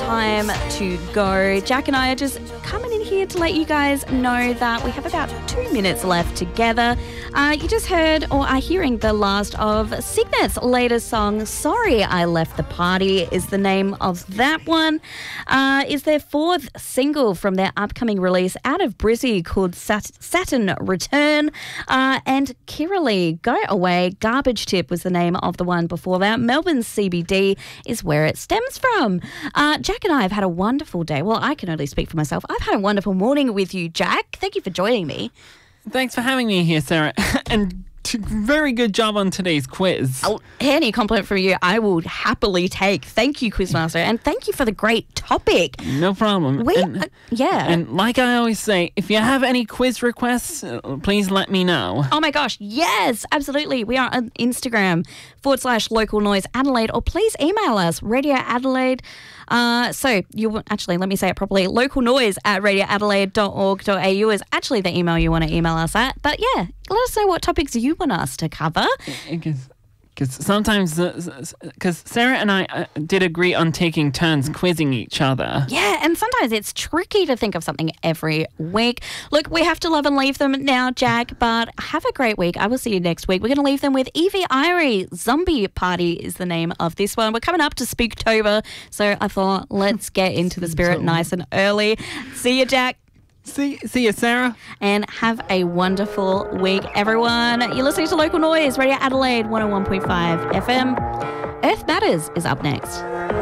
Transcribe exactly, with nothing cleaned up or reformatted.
time to go. Jack and I are just coming in here to let you guys know that we have about two minutes left together. Uh, you just heard or are hearing the last of Cygnet's latest song, Sorry I Left the Party is the name of that one. Uh, is their fourth single from their upcoming release out of Brizzy called Sat- Saturn Return. Uh, and Kiralee, Go Away, Garbage Tip was the name of the one before that. Melbourne's C B D is where it stems from. Uh, Jack and I have had a wonderful day. Well, I can only speak for myself. I've had a wonderful morning with you, Jack. Thank you for joining me. Thanks for having me here, Sarah. And t- very good job on today's quiz. Oh, any compliment from you, I will happily take. Thank you, Quizmaster, and thank you for the great topic. No problem. We, and, uh, yeah. And like I always say, if you have any quiz requests, uh, please let me know. Oh my gosh, yes, absolutely. We are on Instagram, forward slash local noise Adelaide, or please email us, Radio Adelaide. Uh, so you actually, let me say it properly, local noise at radio adelaide dot org dot a u is actually the email you want to email us at. But yeah, let us know what topics you want us to cover. Because Because sometimes, because Sarah and I uh, did agree on taking turns quizzing each other. Yeah, and sometimes it's tricky to think of something every week. Look, we have to love and leave them now, Jack, but have a great week. I will see you next week. We're going to leave them with Evie Irie. Zombie Party is the name of this one. We're coming up to Spooktober, so I thought let's get into the spirit nice and early. See you, Jack. See, see you, Sarah. And have a wonderful week, everyone. You're listening to Local Noise, Radio Adelaide one oh one point five F M. Earth Matters is up next.